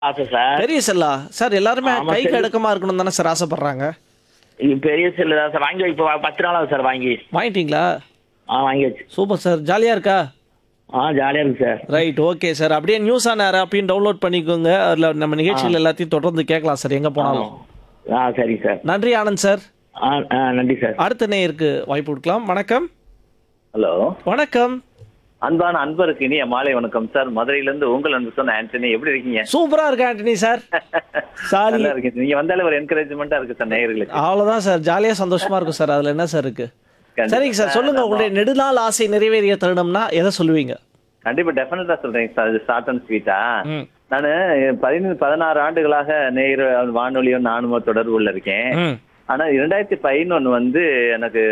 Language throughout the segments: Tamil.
ஆசை சார். பெரிய செல்லா சார்? எல்லாருமே ஆமா கைக்கு செல்லு. அடக்கமா இருக்கணும் தானே சார் ஆசைப்படுறாங்க? இது பெரிய செல்லு தான் சார். வாங்கி இப்போ 10 நாள் ஆகுது சார் வாங்கி. வாங்கிட்டீங்களா? வாங்கியாச்சு. Super sir. ஜாலியா இருக்கா? ஜாலியா இருக்கு சார். Right, okay sir. அப்படியே நியூஸ் ஆன் ஏர் ஆப்பையும் டவுன்லோட் பண்ணிக்கோங்க. அதில் நம்ம நிகழ்ச்சிகள் எல்லாத்தையும் தொடர்ந்து கேட்கலாம் சார் எங்கே போனாலும். சரி சார். நன்றி ஆனந்த் சார். நன்றி சார். அடுத்த நேயருக்கு வாய்ப்பு கொடுக்கலாம். வணக்கம். ஹலோ, வணக்கம். அன்பான அன்பருக்கு இனிய மாலை வணக்கம் சார். மதுரையிலிருந்து உங்கள் அன்பு சொன்ன ஆண்டனி, எப்படி இருக்கீங்க? சூப்பரா இருக்கு ஆண்டனி சார். சாரி, நல்லா இருக்கீங்க. நீங்க வந்தாலே ஒரு என்கரேஜ்மெண்டா இருக்கு சார் நேயர்களுக்கு. அவ்வளவுதான் சார். ஜாலியா சந்தோஷமா இருக்கும் சார். அதுல என்ன சார் இருக்கு? கண்டிப்பா. சரிங்க சார், சொல்லுங்க. உங்களுடைய நெடுநாள் ஆசை நிறைவேறிய தருணம்னா எதை சொல்லுவீங்க? கண்டிப்பா டெஃபினட்டா சொல்றேன் சார். ஷார்ட் அண்ட் ஸ்வீட்டா. ம். நானு 16 ஆண்டுகளாக நேயர் வானொலியும் நானும் தொடர்புல இருக்கேன். ம். ஆனா 2011 வந்து எனக்கு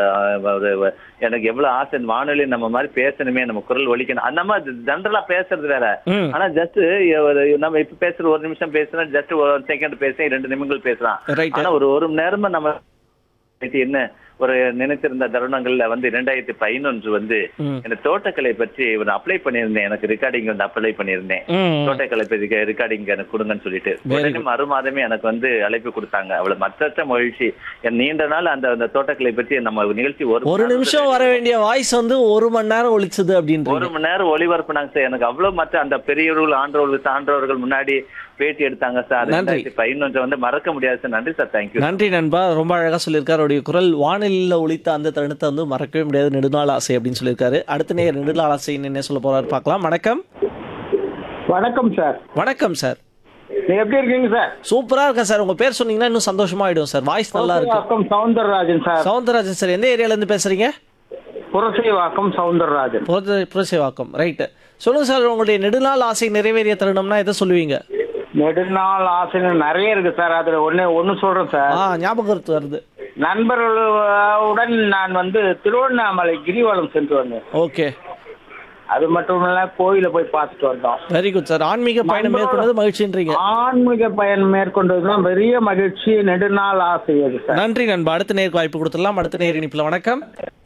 எனக்கு எவ்வளவு ஆசை, வானொலி நம்ம மாதிரி பேசணுமே, நம்ம குரல் ஒலிக்கணும். அந்த மாதிரி ஜென்ரலா பேசுறது வேற. ம். ஆனா ஜஸ்ட் நம்ம இப்ப பேசுற 1 நிமிஷம் பேசுறோம், ஜஸ்ட் 1 செகண்ட் பேசுறேன், 2 நிமிடங்கள் பேசலாம். ரைட். ஆனா ஒரு மணி நேரமா நம்ம என்ன ஒரு நினைத்திருந்த தருணங்கள்ல வந்து 2011 வந்து ம். இந்த தோட்டக்கலை பற்றி ஒரு அப்ளை பண்ணியிருந்தேன். எனக்கு ரெக்கார்டிங் வந்து அப்ளை பண்ணியிருந்தேன். ம். தோட்டக்கலை பற்றி ரெக்கார்டிங் எனக்கு கொடுங்கன்னு சொல்லிட்டு Very உடனே மறு மாதமே எனக்கு வந்து அழைப்பு கொடுத்தாங்க. அவ்வளவு மற்ற மகிழ்ச்சி. என் நீண்ட நாள் அந்த தோட்டக்கலை பற்றி நம்ம நிகழ்ச்சி ஒரு நிமிஷம் வர வேண்டிய வாய்ஸ் வந்து 1 மணி நேரம் ஒலிச்சது ஒரு அப்படின்றது. மணி நேரம் ஒளிபரப்புனாங்க சார். எனக்கு அவ்வளவு மற்ற அந்த பெரியவர்கள் ஆண்டவர்கள் சான்றவர்கள் முன்னாடி பேட்டி எடுத்தாங்க சார். நன்றி. 2011 வந்து மறக்க முடியாது சார். நன்றி சார். தேங்க்யூ. நன்றி நண்பா, ரொம்ப அழகா சொல்லியிருக்காரு. அவருடைய குரல் வானிலையில் ஒலித்த அந்த தருணத்தை வந்து மறக்கவே முடியாது. நெடுநாள் ஆசை அப்படின்னு சொல்லியிருக்காரு. அடுத்த நேயர் நெடுநாள் ஆசை என்ன சொல்ல போறாரு பார்க்கலாம். வணக்கம். வணக்கம் சார். வணக்கம் சார். நீங்க எப்படி இருக்கீங்க சார்? சூப்பரா இருக்கேன் சார். உங்க பேர் சொன்னீங்கன்னா இன்னும் சந்தோஷமா ஆயிடும் சார். வாய்ஸ் நல்லா இருக்கு. புரசைவாக்கம் சவுந்தரராஜன் சார். சவுந்தரராஜன் சார், எந்த ஏரியால இருந்து பேசுறீங்க? புரசைவாக்கம் சவுந்தரராஜன். புரசைவாக்கம். ரைட், சொல்லுங்க சார். உங்களுடைய நெடுநாள் ஆசை நிறைவேறிய தருணம்னா எதை சொல்லுவீங்க? நெடுநாள் ஆசைகள் நிறைய இருக்கு சார். அதுல ஒன்னு சொல்றேன் சார். ஞாபகம் வருது. நண்பர்களுடன் நான் வந்து திருவண்ணாமலை கிரிவலம் சென்று வந்தேன். ஓகே. அது மட்டும் இல்ல, கோயில போய் பார்த்துட்டு வந்தோம். Very good sir. ஆன்மீக பயணம் மேற்கொண்டது மகிழ்ச்சின்றீங்க. ஆன்மீக பயணம் மேற்கொண்டதுதான் பெரிய மகிழ்ச்சி, நெடுநாள் ஆசை அது சார். நன்றி நண்பா. அடுத்த நேருக்கு வாய்ப்பு கொடுத்துடலாம். அடுத்த நேர் இனிப்புல. வணக்கம்.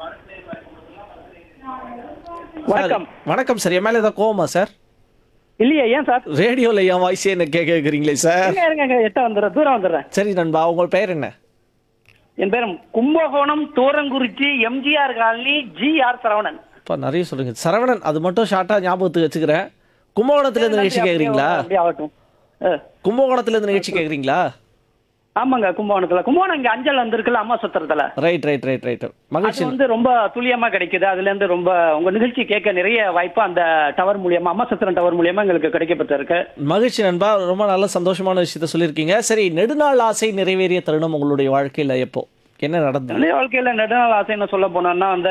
வணக்கம். வணக்கம் சார். என் மேல ஏதாவது கோவமா சார்? இல்லையா, ஏன் சார்? ரேடியோல என் வாய்ஸே என்ன கேட்கறீங்களே சார்? இருங்க, எட்ட வந்துடுறேன், தூரம் வந்துடுறேன். சரி நண்பா, உங்க பெயர் என்ன? என் பேரும் கும்பகோணம் தூரங்குறிச்சி எம்ஜிஆர் காலனி GR சரவணன். அப்பா நிறைய சொல்லுங்க. சரவணன், அது மட்டும் ஷார்ட்டா ஞாபகத்துக்கு வச்சுக்கிறேன். கும்பகோணத்துல இருந்து நிகழ்ச்சி கேக்குறீங்களா? அப்படி ஆகட்டும். கும்பகோணத்துல இருந்து நிகழ்ச்சி கேக்குறீங்களா? ஆமாங்க, கும்பகோணம் இங்க அஞ்சல் வந்திருக்குல்ல, அம்மா சத்திரத்துல. Right right right right. மகிழ்ச்சி. அது வந்து ரொம்ப துல்லியமா கிடைக்குது. அதுல இருந்து ரொம்ப உங்க நிகழ்ச்சி கேட்க நிறைய வாய்ப்பு அந்த டவர் மூலியமா, அம்மா சத்திரம் டவர் மூலியமா எங்களுக்கு கிடைக்கப்பட்டிருக்கு. மகிழ்ச்சி நண்பா. ரொம்ப நல்ல சந்தோஷமான விஷயத்த சொல்லியிருக்கீங்க. சரி, நெடுநாள் ஆசை நிறைவேறிய தருணம் உங்களுடைய வாழ்க்கையில எப்போ என்ன நடந்தது? என்னுடைய வாழ்க்கையில நெடுநாள் ஆசைன்னு சொல்ல போனோம்னா அந்த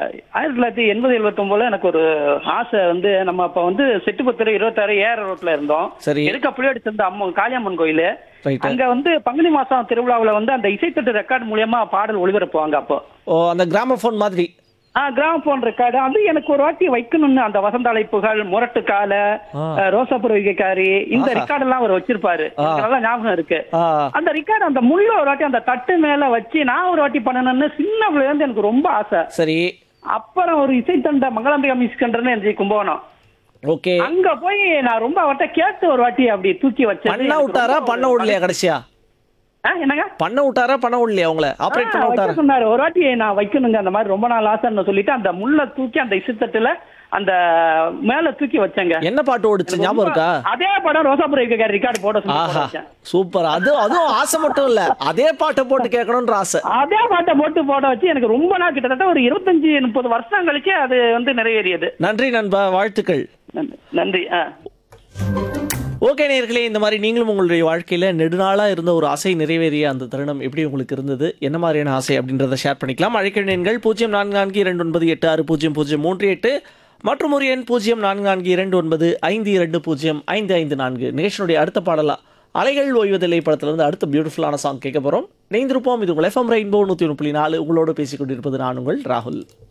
1980-79 எனக்கு ஒரு ஆசை வந்து, நம்ம அப்ப வந்து செட்டுப்பத்திர 26 ஏஆர் ரோட்ல இருந்தோம். சரி. எடுக்க புள்ளியோடு சேர்ந்த அம்மா காளியம்மன் கோயிலு. ரைட். அங்க வந்து பங்குனி மாசம் திருவிழாவுல வந்து அந்த இசைத்தட்டு ரெக்கார்டு மூலியமா பாடல் ஒளிபரப்புவாங்க. அப்போ அந்த கிராமபோன் மாதிரி. கிராமபோன் ரெக்கார்டு அது எனக்கு ஒரு வாட்டி வைக்கணும்னு, அந்த வசந்த அழைப்புகள், முரட்டுக்கால, ரோசாபுரவிகாரி, இந்த ரெக்கார்டு எல்லாம் அவர் வச்சிருப்பாரு. எனக்கு நல்லா ஞாபகம் இருக்கு. அந்த ரெக்கார்டு அந்த முள்ள ஒரு வாட்டி அந்த தட்டு மேல வச்சு நான் ஒரு வாட்டி பண்ணணும்னு சின்ன பிள்ளைல இருந்து எனக்கு ரொம்ப ஆசை. சரி. அப்புறம் ஒரு இசைத்தண்ட மங்களாம்பிகா மியூசிக் சென்டர்னு எனக்கு கும்பகோணம். ஓகே. அங்க போய் நான் ரொம்ப அவர்கிட்ட கேட்டு ஒரு வாட்டி அப்படி தூக்கி வச்சேன். பண்ண விட்டாரா பண்ண விடலையா கடைசியா? என்னங்க பண்ண விட்டாரா பண்ண விடலையா? உங்களை ஆபரேட் பண்ண விட்டாரா? சொன்னாரு ஒரு வாட்டி நான் வைக்கணுங்க அந்த மாதிரி, ரொம்ப நாள் ஆசைன்னு சொல்லிட்டு அந்த முள்ள தூக்கி அந்த இசைத்தட்டுல அந்த மேல தூக்கி வச்சேங்க. என்ன பாட்டு ஓடுச்சு ஞாபகம் இருக்கா? அதே படம் ரோசாபுரம் ரெக்கார்டு போட ஆஹா, சொல்லி. சூப்பர். அதுவும் ஆசை மட்டும் இல்ல, அதே பாட்டை போட்டு கேட்கணும்ன்ற ஆசை. அதே பாட்டை போட வச்சு எனக்கு ரொம்ப நாள், கிட்டத்தட்ட ஒரு 25-30 வருஷம் கழிச்சு அது வந்து நிறைவேறியது. நன்றி நண்பா, வாழ்த்துக்கள். நன்றி. ஓகே நேயர்களே, இந்த மாதிரி நீங்களும் உங்களுடைய வாழ்க்கையில் நெடுநாளாக இருந்த ஒரு ஆசை நிறைவேறிய அந்த தருணம் எப்படி உங்களுக்கு இருந்தது, என்ன மாதிரியான ஆசை அப்படின்றத ஷேர் பண்ணிக்கலாம். அழைக்க எண்கள் 044298600038 மற்றும் ஒரு எண் 044229520554. நிகழ்ச்சியினுடைய அடுத்த பாடலா அலைகள் ஓய்வதில்லை படத்திலிருந்து அடுத்த பியூட்டிஃபுல்லான சாங் கேட்க போகிறோம். இணைந்திருப்போம். இது உங்கள் FM ரெயின்போ 103.4. உங்களோடு பேசிக் கொண்டிருப்பது நான் உங்கள் ராகுல்.